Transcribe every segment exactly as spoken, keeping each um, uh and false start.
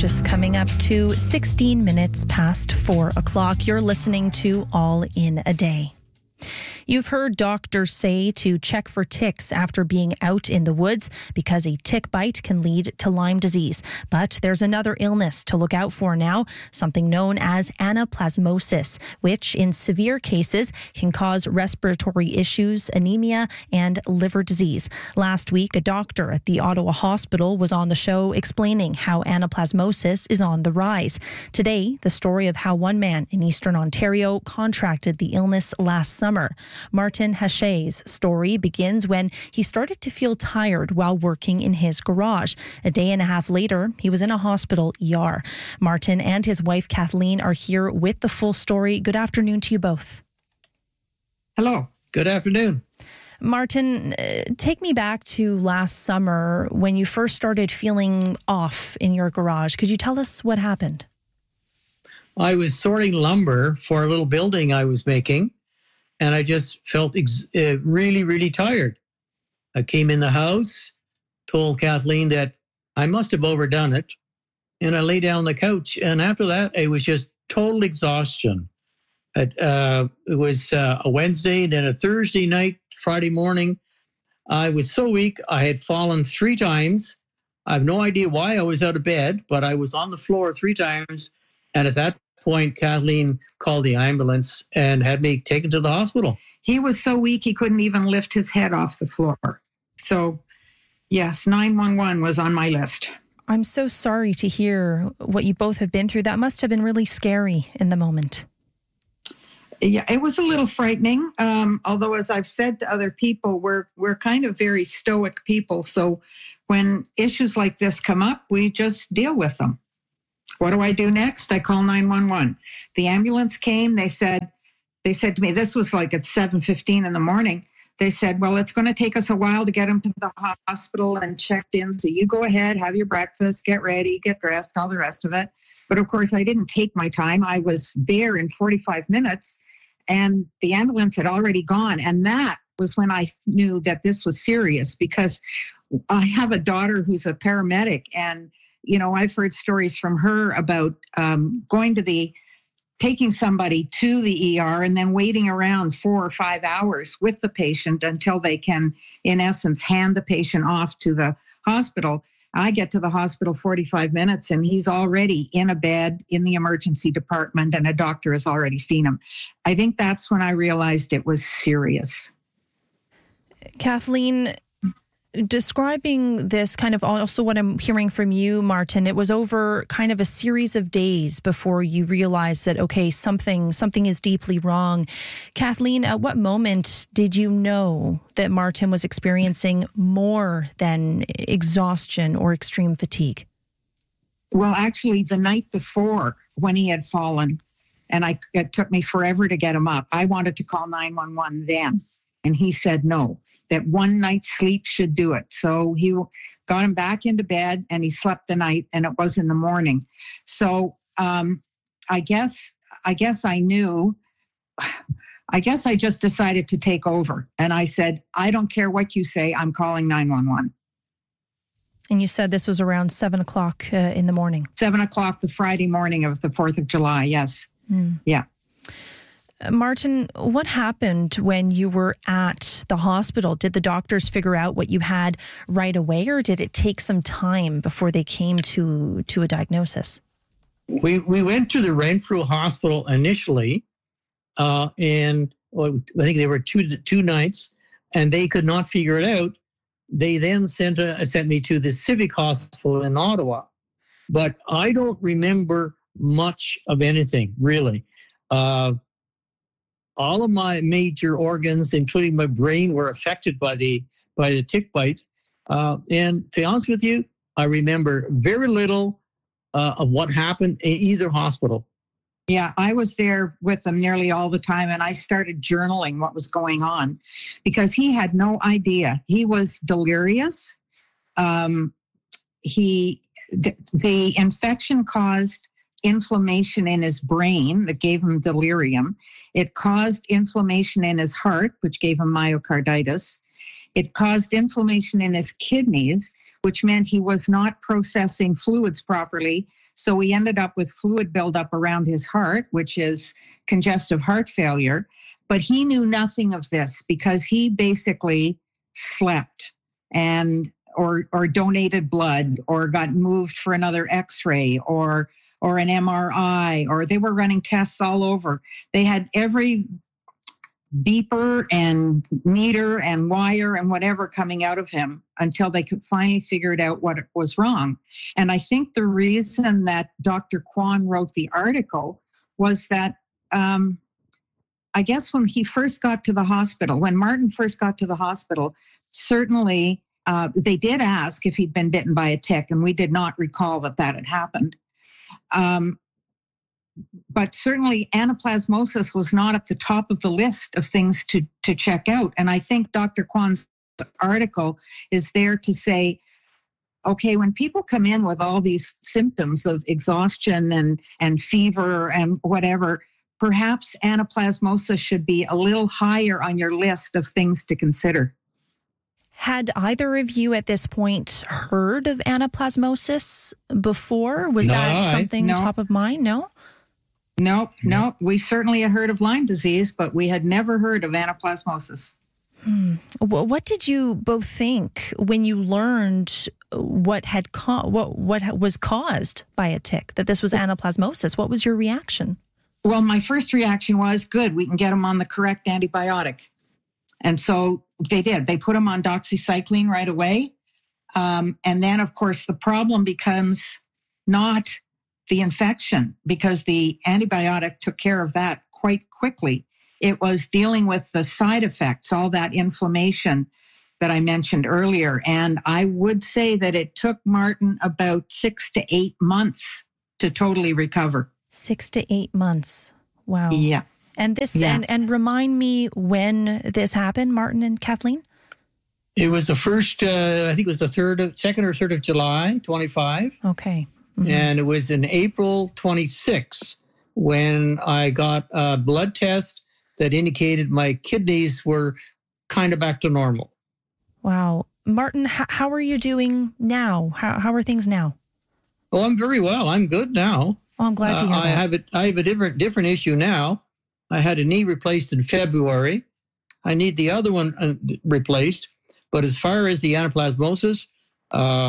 Just coming up to sixteen minutes past four o'clock. You're listening to All in a Day. You've heard doctors say to check for ticks after being out in the woods because a tick bite can lead to Lyme disease. But there's another illness to look out for now, something known as anaplasmosis, which in severe cases can cause respiratory issues, anemia, and liver disease. Last week, a doctor at the Ottawa Hospital was on the show explaining how anaplasmosis is on the rise. Today, the story of how one man in Eastern Ontario contracted the illness last summer. Martin Hachet's story begins when he started to feel tired while working in his garage. A day and a half later, he was in a hospital E R. Martin and his wife Kathleen are here with the full story. Good afternoon to you both. Hello. Good afternoon. Martin, uh, take me back to last summer when you first started feeling off in your garage. Could you tell us what happened? I was sorting lumber for a little building I was making, and I just felt ex- uh, really, really tired. I came in the house, told Kathleen that I must have overdone it, and I lay down on the couch. And after that, it was just total exhaustion. It, uh, it was uh, a Wednesday, then a Thursday night, Friday morning. I was so weak, I had fallen three times. I have no idea why I was out of bed, but I was on the floor three times. And at that point, Kathleen called the ambulance and had me taken to the hospital. He was so weak he couldn't even lift his head off the floor. So, yes, nine one one was on my list. I'm so sorry to hear what you both have been through. That must have been really scary in the moment. Yeah, it was a little frightening. Um, although, as I've said to other people, we're we're kind of very stoic people. So when issues like this come up, we just deal with them. What do I do next? I call nine one one. The ambulance came. They said, they said to me, this was like at seven fifteen in the morning. They said, well, it's going to take us a while to get him to the hospital and checked in. So you go ahead, have your breakfast, get ready, get dressed, all the rest of it. But of course, I didn't take my time. I was there in forty-five minutes and the ambulance had already gone. And that was when I knew that this was serious, because I have a daughter who's a paramedic, and you know, I've heard stories from her about um, going to the, taking somebody to the E R and then waiting around four or five hours with the patient until they can, in essence, hand the patient off to the hospital. I get to the hospital forty-five minutes and he's already in a bed in the emergency department and a doctor has already seen him. I think that's when I realized it was serious. Kathleen, describing this kind of also what I'm hearing from you, Martin, it was over kind of a series of days before you realized that, okay, something something is deeply wrong. Kathleen, at what moment did you know that Martin was experiencing more than exhaustion or extreme fatigue? Well, actually, the night before when he had fallen, and I, it took me forever to get him up. I wanted to call nine one one then, and he said no, that one night's sleep should do it. So he got him back into bed and he slept the night, and it was in the morning. So um, I guess I guess I knew, I guess I just decided to take over. And I said, I don't care what you say, I'm calling nine one one. And you said this was around seven o'clock uh, in the morning. Seven o'clock the Friday morning of the fourth of July, yes. Mm. Yeah. Martin, what happened when you were at the hospital? Did the doctors figure out what you had right away, or did it take some time before they came to, to a diagnosis? We we went to the Renfrew Hospital initially, uh, and well, I think there were two two nights, and they could not figure it out. They then sent a, sent me to the Civic Hospital in Ottawa, but I don't remember much of anything really. Uh, All of my major organs, including my brain, were affected by the by the tick bite. Uh, and to be honest with you, I remember very little uh, of what happened in either hospital. Yeah, I was there with them nearly all the time, and I started journaling what was going on because he had no idea. He was delirious. Um, he th- the infection caused inflammation in his brain that gave him delirium. It caused inflammation in his heart, which gave him myocarditis. It caused inflammation in his kidneys, which meant he was not processing fluids properly. So he ended up with fluid buildup around his heart, which is congestive heart failure. But he knew nothing of this because he basically slept and or or donated blood or got moved for another x-ray or or an M R I, or they were running tests all over. They had every beeper and meter and wire and whatever coming out of him until they could finally figure it out what was wrong. And I think the reason that Doctor Kwan wrote the article was that um, I guess when he first got to the hospital, when Martin first got to the hospital, certainly uh, they did ask if he'd been bitten by a tick, and we did not recall that that had happened. Um, but certainly anaplasmosis was not at the top of the list of things to, to check out. And I think Doctor Kwan's article is there to say, okay, when people come in with all these symptoms of exhaustion and, and fever and whatever, perhaps anaplasmosis should be a little higher on your list of things to consider. Had either of you at this point heard of anaplasmosis before? Was no, that something no. top of mind? No? No, no. We certainly had heard of Lyme disease, but we had never heard of anaplasmosis. Hmm. What did you both think when you learned what had co- what what was caused by a tick, that this was anaplasmosis? What was your reaction? Well, my first reaction was, good, we can get him on the correct antibiotic. And so they did. They put him on doxycycline right away. Um, and then, of course, the problem becomes not the infection, because the antibiotic took care of that quite quickly. It was dealing with the side effects, all that inflammation that I mentioned earlier. And I would say that it took Martin about six to eight months to totally recover. Six to eight months. Wow. Yeah. And this, Yeah. and, and remind me when this happened, Martin and Kathleen? It was the first, uh, I think it was the third, of, second or third of July, twenty-five. Okay. Mm-hmm. And it was in April twenty-sixth when I got a blood test that indicated my kidneys were kind of back to normal. Wow. Martin, h- how are you doing now? How how are things now? Oh, I'm very well. I'm good now. Oh, I'm glad to hear uh, that. I have a, I have a different different issue now. I had a knee replaced in February. I need the other one uh, replaced. But as far as the anaplasmosis, uh,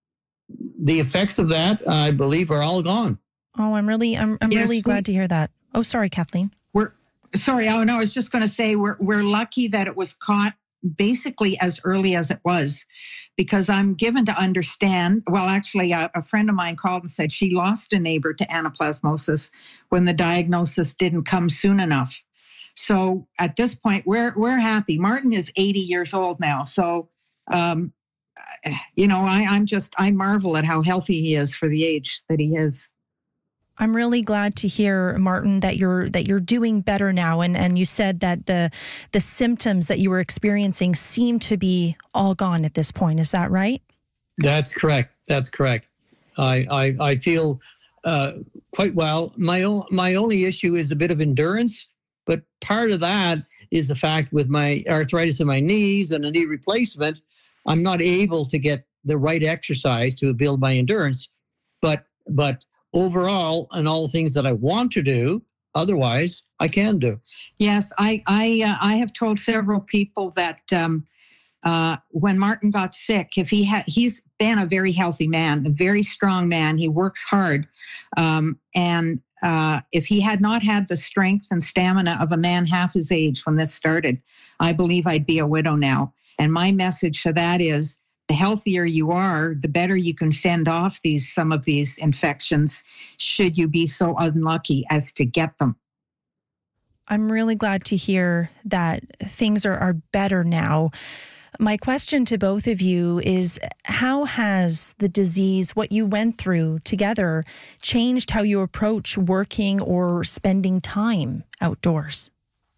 the effects of that, I believe, are all gone. Oh, I'm really, I'm, I'm Yes, really we- glad to hear that. Oh, sorry, Kathleen. We're sorry. Oh no, I was just going to say we're we're lucky that it was caught basically as early as it was, because I'm given to understand. Well, actually, a, a friend of mine called and said she lost a neighbor to anaplasmosis when the diagnosis didn't come soon enough. So at this point, we're we're happy. Martin is eighty years old now, so um, you know, I, I'm just I marvel at how healthy he is for the age that he is. I'm really glad to hear, Martin, that you're that you're doing better now, and and you said that the the symptoms that you were experiencing seem to be all gone at this point. Is that right? That's correct. That's correct. I I, I feel uh, quite well. My o- my only issue is a bit of endurance, but part of that is the fact with my arthritis in my knees and a knee replacement, I'm not able to get the right exercise to build my endurance. But but overall, and all the things that I want to do, otherwise, I can do. Yes, I I uh, I have told several people that um, uh, when Martin got sick, if he had, he's been a very healthy man, a very strong man. He works hard, um, and uh, if he had not had the strength and stamina of a man half his age when this started, I believe I'd be a widow now. And my message to that is, the healthier you are, the better you can fend off these some of these infections, should you be so unlucky as to get them. I'm really glad to hear that things are, are better now. My question to both of you is, how has the disease, what you went through together, changed how you approach working or spending time outdoors?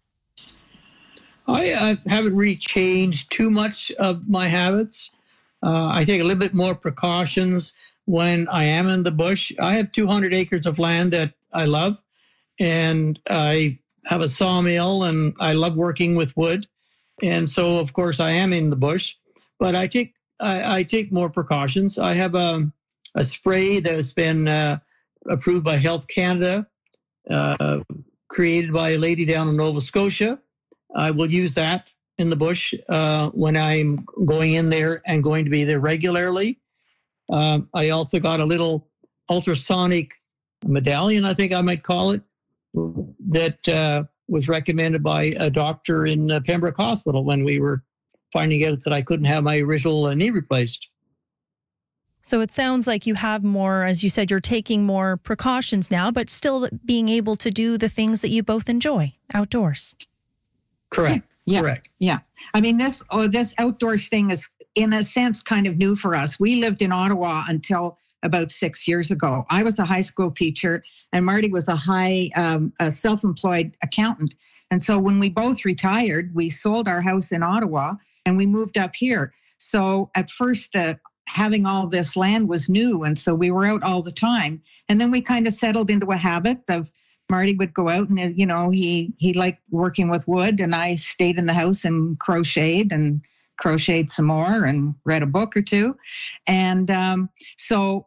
I uh, haven't really changed too much of my habits. Uh, I take a little bit more precautions when I am in the bush. I have two hundred acres of land that I love, and I have a sawmill, and I love working with wood. And so, of course, I am in the bush. But I take I, I take more precautions. I have a, a spray that's been uh, approved by Health Canada, uh, created by a lady down in Nova Scotia. I will use that in the bush uh, when I'm going in there and going to be there regularly. Um, I also got a little ultrasonic medallion, I think I might call it, that uh, was recommended by a doctor in uh, Pembroke Hospital when we were finding out that I couldn't have my original uh, knee replaced. So it sounds like you have more, as you said, you're taking more precautions now, but still being able to do the things that you both enjoy outdoors. Correct. Yeah. Correct. Yeah. I mean, this oh, this outdoors thing is, in a sense, kind of new for us. We lived in Ottawa until about six years ago. I was a high school teacher, and Marty was a high um, a self-employed accountant. And so when we both retired, we sold our house in Ottawa and we moved up here. So at first, uh, having all this land was new, and so we were out all the time. And then we kind of settled into a habit of Marty would go out and, you know, he he liked working with wood, and I stayed in the house and crocheted and crocheted some more and read a book or two. And um, so,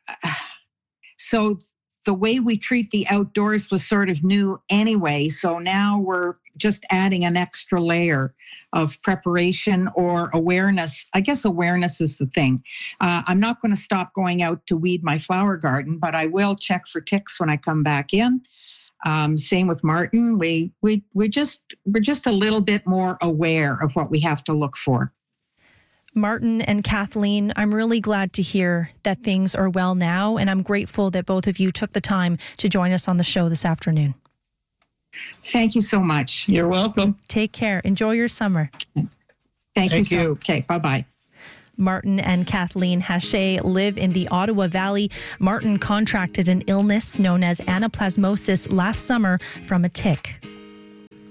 so the way we treat the outdoors was sort of new anyway. So now we're just adding an extra layer of preparation or awareness. I guess awareness is the thing. Uh, I'm not going to stop going out to weed my flower garden, but I will check for ticks when I come back in. Um, same with Martin. We we we just we're just a little bit more aware of what we have to look for. Martin and Kathleen, I'm really glad to hear that things are well now, and I'm grateful that both of you took the time to join us on the show this afternoon. Thank you so much. You're welcome. Take care. Enjoy your summer. Thank, Thank you. So, you. okay, bye-bye. Martin and Kathleen Haché live in the Ottawa Valley. Martin contracted an illness known as anaplasmosis last summer from a tick.